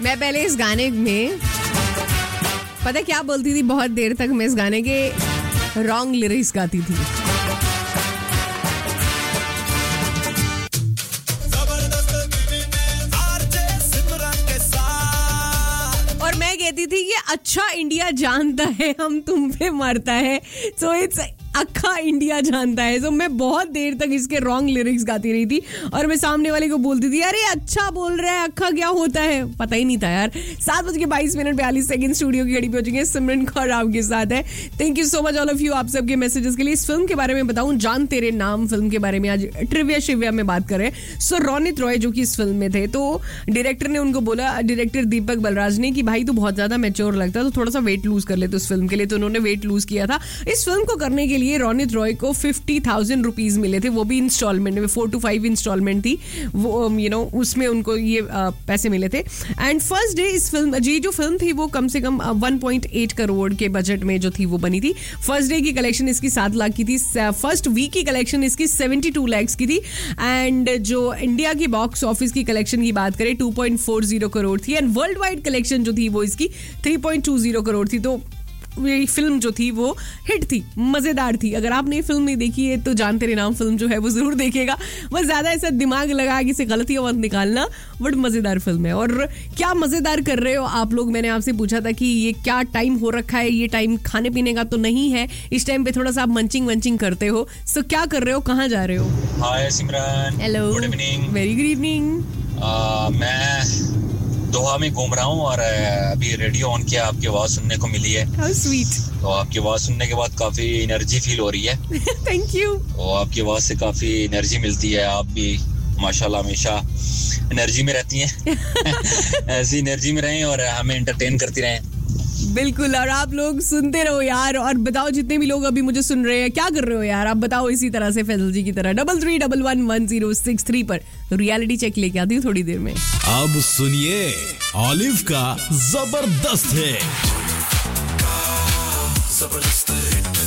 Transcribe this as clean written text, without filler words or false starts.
मैं पहले इस गाने में पता क्या बोलती थी, बहुत देर तक मैं इस गाने के रॉन्ग लिरिक्स गाती थी। और मैं कहती थी कि अच्छा इंडिया जानता है हम तुम पे मरता है, सो इट्स अक्खा इंडिया जानता है। तो मैं बहुत देर तक इसके रॉन्ग लिरिक्स गाती रही थी और मैं सामने वाले को बोलती थी अरे अच्छा बोल रहा है, अक्खा क्या होता है, पता ही नहीं था यार। 7:22 स्टूडियो की घड़ी पे हो चुकी है। सिमरन कौर आपके साथ है। Thank you so much all of you, आप सबके मैसेजेस के लिए। इस फिल्म के बारे में बताऊं, जान तेरे नाम फिल्म के बारे में आज ट्रिविया शिविया में बात कर रहे हैं। सो रोनित रॉय जो कि इस फिल्म में थे, तो डायरेक्टर ने उनको बोला, डायरेक्टर दीपक बलराज ने, कि भाई तू बहुत ज्यादा मैच्योर लगता है तो थोड़ा सा वेट लूज कर ले तो इस फिल्म के लिए। तो उन्होंने वेट लूज किया था। इस फिल्म को करने के लिए रोनित रॉय को 50,000 रुपीज मिले थे, वो भी इंस्टॉलमेंट में, 4 to 5 इंस्टॉलमेंट थी वो, उसमें उनको ये पैसे मिले थे। एंड फर्स्ट डे इस फिल्म, जी जो फिल्म थी वो कम से कम 1.8 करोड़ के बजट में जो थी वो बनी थी। फर्स्ट डे की कलेक्शन इसकी 7 लाख की थी। फर्स्ट वीक की कलेक्शन इसकी 72 लाख की थी। एंड जो इंडिया की बॉक्स ऑफिस की कलेक्शन की बात करें 2.40 करोड़ थी। एंड वर्ल्ड वाइड कलेक्शन जो थी वो इसकी 3.20 करोड़ थी। तो ये फिल्म जो थी वो हिट थी, मजेदार थी। अगर आपने फिल्म नहीं देखी है तो जान तेरे नाम फिल्म जो है वो जरूर देखेगा। बस ज्यादा ऐसा दिमाग लगा कि इसे गलतियां मत निकालना, बट मजेदार फिल्म है। और क्या मजेदार कर रहे हो आप लोग, मैंने आपसे पूछा था कि ये क्या टाइम हो रखा है, ये टाइम खाने पीने का तो नहीं है, इस टाइम पे थोड़ा सा आप मंचिंग वंचिंग करते हो। सो क्या कर रहे हो, कहाँ जा रहे हो? हाय सिमरन, hello, good evening. Very good evening. मैं दोहा में घूम रहा हूँ और अभी रेडियो ऑन किया, आपकी आवाज सुनने को मिली है। How sweet. तो आपकी आवाज सुनने के बाद काफी एनर्जी फील हो रही है। Thank you. तो आपकी आवाज से काफी एनर्जी मिलती है, आप भी माशाल्लाह हमेशा एनर्जी में रहती हैं। ऐसी एनर्जी में रहें और हमें एंटरटेन करती रहें। बिल्कुल, और आप लोग सुनते रहो यार। और बताओ जितने भी लोग अभी मुझे सुन रहे हैं, क्या कर रहे हो यार, आप बताओ इसी तरह से फैजल जी की तरह 33111063 पर रियलिटी चेक लेके आती हूँ थोड़ी देर में। अब सुनिए ऑलिव का जबरदस्त है।